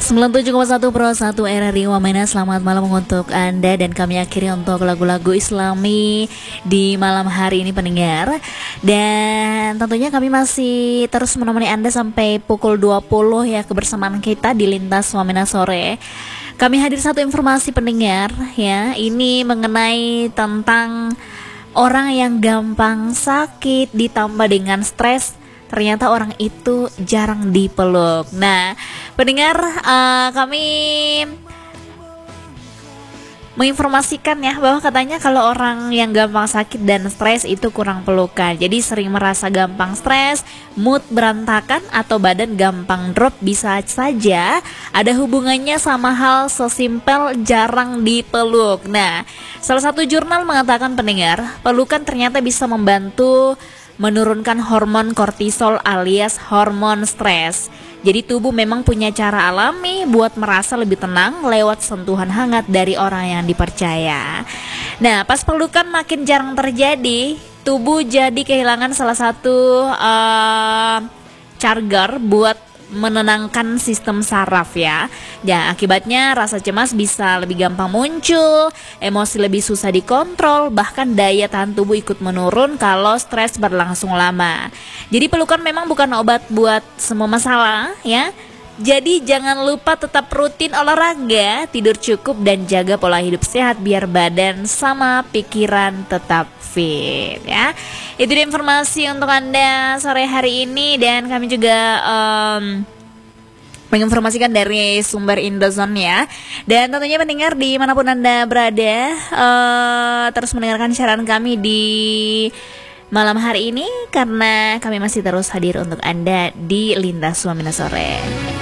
97,1 Pro 1 RRI Wamena. Selamat malam untuk Anda, dan kami akhiri untuk lagu-lagu Islami di malam hari ini pendengar. Dan tentunya kami masih terus menemani Anda sampai pukul 20 ya, kebersamaan kita di Lintas Wamena Sore. Kami hadir satu informasi pendengar ya, ini mengenai tentang orang yang gampang sakit ditambah dengan stres. Ternyata orang itu jarang dipeluk. Nah, pendengar, kami menginformasikan ya bahwa katanya kalau orang yang gampang sakit dan stres itu kurang pelukan. Jadi sering merasa gampang stres, mood berantakan, atau badan gampang drop bisa saja ada hubungannya sama hal sesimpel jarang dipeluk. Nah, salah satu jurnal mengatakan pendengar, pelukan ternyata bisa membantu menurunkan hormon kortisol alias hormon stres. Jadi tubuh memang punya cara alami buat merasa lebih tenang lewat sentuhan hangat dari orang yang dipercaya. Nah, pas pelukan makin jarang terjadi, tubuh jadi kehilangan salah satu charger buat menenangkan sistem saraf ya. Ya, akibatnya rasa cemas bisa lebih gampang muncul, emosi lebih susah dikontrol, bahkan daya tahan tubuh ikut menurun kalau stres berlangsung lama. Jadi pelukan memang bukan obat buat semua masalah ya. Jadi jangan lupa tetap rutin olahraga, tidur cukup, dan jaga pola hidup sehat biar badan sama pikiran tetap fit ya. Itu dia informasi untuk Anda sore hari ini, dan kami juga menginformasikan dari sumber Indozone ya. Dan tentunya pendengar dimanapun Anda berada, terus mendengarkan siaran kami di malam hari ini, karena kami masih terus hadir untuk Anda di Lintas Wamena Sore.